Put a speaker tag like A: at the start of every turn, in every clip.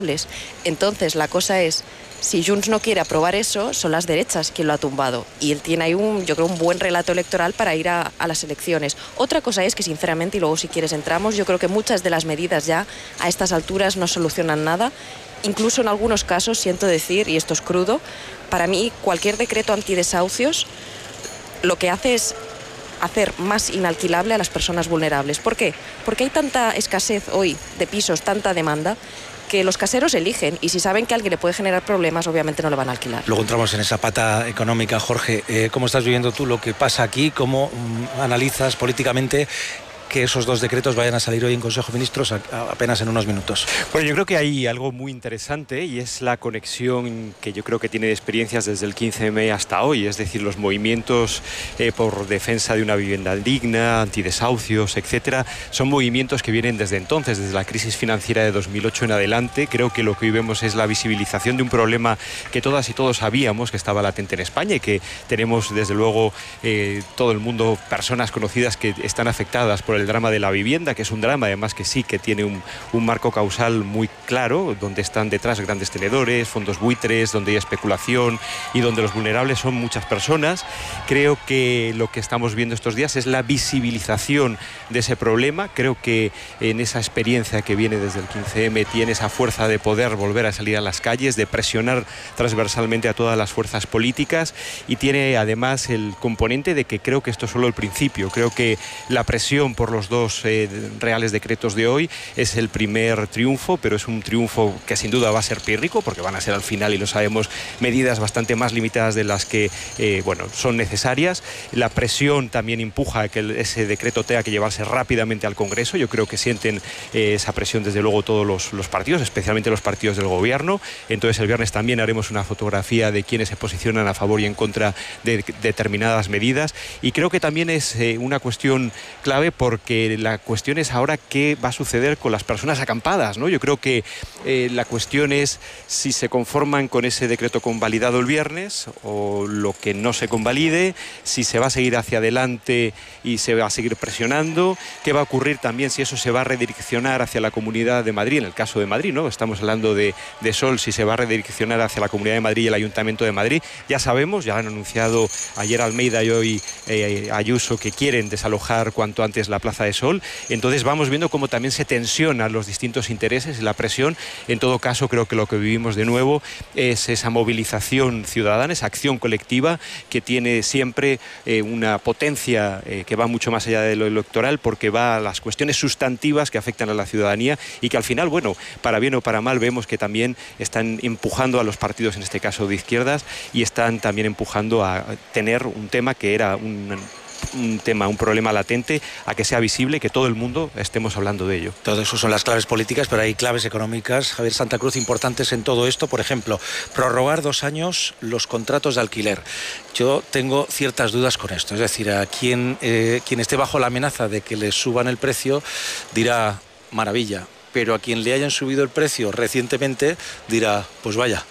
A: Entonces, la cosa es, si Junts no quiere aprobar eso, son las derechas quien lo ha tumbado. Y él tiene ahí yo creo, un buen relato electoral para ir a las elecciones. Otra cosa es que, sinceramente, y luego si quieres entramos, yo creo que muchas de las medidas ya a estas alturas no solucionan nada. Incluso en algunos casos, siento decir, y esto es crudo, para mí cualquier decreto antidesahucios lo que hace es hacer más inalquilable a las personas vulnerables. ¿Por qué? Porque hay tanta escasez hoy de pisos, tanta demanda, que los caseros eligen, y si saben que a alguien le puede generar problemas, obviamente no lo van a alquilar.
B: Luego entramos en esa pata económica. Jorge, ¿cómo estás viviendo tú lo que pasa aquí? ¿Cómo analizas políticamente que esos dos decretos vayan a salir hoy en Consejo de Ministros apenas en unos minutos?
C: Bueno, yo creo que hay algo muy interesante y es la conexión que yo creo que tiene de experiencias desde el 15M hasta hoy, es decir, los movimientos por defensa de una vivienda digna, antidesahucios, etcétera, son movimientos que vienen desde entonces, desde la crisis financiera de 2008 en adelante. Creo que lo que hoy vemos es la visibilización de un problema que todas y todos sabíamos que estaba latente en España y que tenemos desde luego todo el mundo, personas conocidas que están afectadas por el drama de la vivienda, que es un drama además que sí que tiene un marco causal muy claro, donde están detrás grandes tenedores, fondos buitres, donde hay especulación y donde los vulnerables son muchas personas. Creo que lo que estamos viendo estos días es la visibilización de ese problema. Creo que en esa experiencia que viene desde el 15M tiene esa fuerza de poder volver a salir a las calles, de presionar transversalmente a todas las fuerzas políticas, y tiene además el componente de que creo que esto es solo el principio. Creo que la presión por los dos reales decretos de hoy es el primer triunfo, pero es un triunfo que sin duda va a ser pírrico, porque van a ser al final, y lo sabemos, medidas bastante más limitadas de las que son necesarias. La presión también empuja a que ese decreto tenga que llevarse rápidamente al Congreso. Yo creo que sienten esa presión desde luego todos los partidos, especialmente los partidos del gobierno. Entonces el viernes también haremos una fotografía de quienes se posicionan a favor y en contra de determinadas medidas, y creo que también es una cuestión clave, porque la cuestión es ahora qué va a suceder con las personas acampadas, ¿no? Yo creo que la cuestión es si se conforman con ese decreto convalidado el viernes o lo que no se convalide, si se va a seguir hacia adelante y se va a seguir presionando, qué va a ocurrir también si eso se va a redireccionar hacia la Comunidad de Madrid, en el caso de Madrid, ¿no? Estamos hablando de Sol, si se va a redireccionar hacia la Comunidad de Madrid y el Ayuntamiento de Madrid. Ya sabemos, ya han anunciado ayer Almeida y hoy Ayuso que quieren desalojar cuanto antes la Plaza de Sol. Entonces vamos viendo cómo también se tensionan los distintos intereses y la presión. En todo caso, creo que lo que vivimos de nuevo es esa movilización ciudadana, esa acción colectiva que tiene siempre una potencia que va mucho más allá de lo electoral, porque va a las cuestiones sustantivas que afectan a la ciudadanía y que al final, bueno, para bien o para mal, vemos que también están empujando a los partidos, en este caso de izquierdas, y están también empujando a tener un tema que era un problema latente, a que sea visible, que todo el mundo estemos hablando de ello.
B: Todo eso son las claves políticas, pero hay claves económicas, Javier Santa Cruz, importantes en todo esto. Por ejemplo, prorrogar 2 años los contratos de alquiler. Yo tengo ciertas dudas con esto. Es decir, a quien esté bajo la amenaza de que le suban el precio dirá maravilla, pero a quien le hayan subido el precio recientemente dirá pues vaya.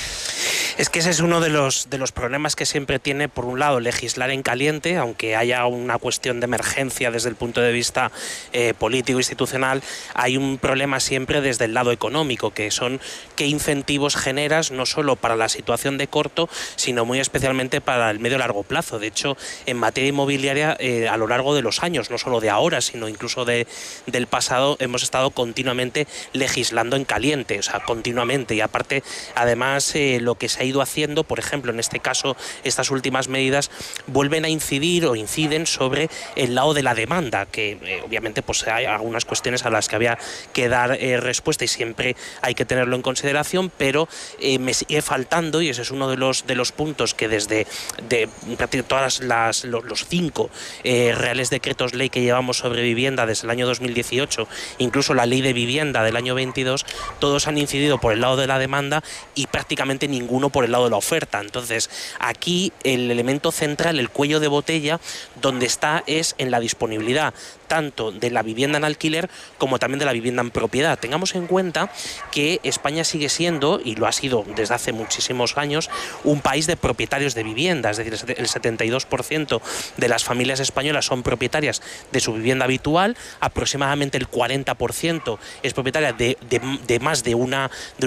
D: Es que ese es uno de los problemas que siempre tiene, por un lado, legislar en caliente, aunque haya una cuestión de emergencia desde el punto de vista político-institucional, hay un problema siempre desde el lado económico, que son qué incentivos generas no solo para la situación de corto, sino muy especialmente para el medio-largo plazo. De hecho, en materia inmobiliaria, a lo largo de los años, no solo de ahora, sino incluso del pasado, hemos estado continuamente legislando en caliente, o sea, continuamente. Y aparte, además, lo que se ha ido haciendo, por ejemplo, en este caso, estas últimas medidas vuelven a incidir o inciden sobre el lado de la demanda, que obviamente pues hay algunas cuestiones a las que había que dar respuesta y siempre hay que tenerlo en consideración, pero me sigue faltando, y ese es uno de los puntos que desde prácticamente los 5 reales decretos ley que llevamos sobre vivienda desde el año 2018, incluso la ley de vivienda del año 22, todos han incidido por el lado de la demanda y prácticamente ninguno por el lado de la oferta. Entonces, aquí el elemento central, el cuello de botella, donde está es en la disponibilidad tanto de la vivienda en alquiler como también de la vivienda en propiedad. Tengamos en cuenta que España sigue siendo, y lo ha sido desde hace muchísimos años, un país de propietarios de vivienda, es decir, el 72% de las familias españolas son propietarias de su vivienda habitual, aproximadamente el 40% es propietaria de más de una